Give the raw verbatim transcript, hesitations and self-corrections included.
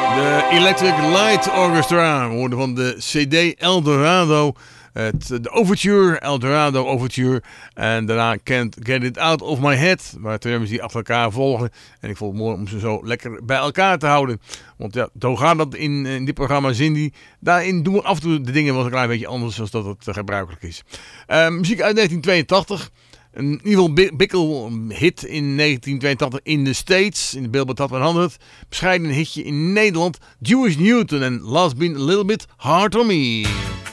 De Electric Light Orchestra. We hoorden van de C D Eldorado. Het, de Overture, Eldorado Overture. En daarna Can't Get It Out of My Head. Waar twee nummers die achter elkaar volgen. En ik vond het mooi om ze zo lekker bij elkaar te houden. Want ja, zo gaat dat in, in dit programma Zindie. Daarin doen we af en toe de dingen wel een klein beetje anders dan dat het uh, gebruikelijk is. Uh, muziek uit negentien tweeëntachtig. Een Evil Bickle hit in negentien tweeëntachtig in de States, in de Billboard Hot honderd. Bescheiden hitje in Nederland, Jewish Newton en Last Been a Little Bit Hard on Me.